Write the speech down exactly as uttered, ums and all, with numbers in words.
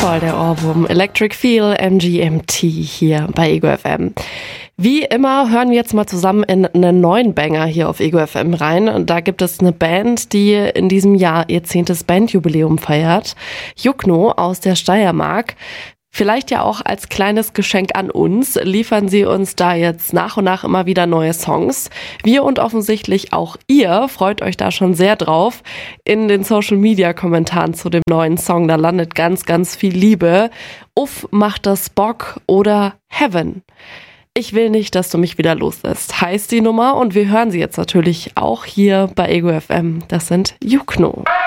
Voll der Ohrwurm. Electric Feel, M G M T hier bei Ego F M. Wie immer hören wir jetzt mal zusammen in einen neuen Banger hier auf Ego F M rein. Und da gibt es eine Band, die in diesem Jahr ihr zehntes Bandjubiläum feiert. Jukno aus der Steiermark. Vielleicht ja auch als kleines Geschenk an uns liefern sie uns da jetzt nach und nach immer wieder neue Songs. Wir und offensichtlich auch ihr freut euch da schon sehr drauf. In den Social-Media-Kommentaren zu dem neuen Song, da landet ganz, ganz viel Liebe. Uff, macht das Bock oder Heaven. Ich will nicht, dass du mich wieder loslässt, heißt die Nummer. Und wir hören sie jetzt natürlich auch hier bei Ego F M. Das sind Jukno.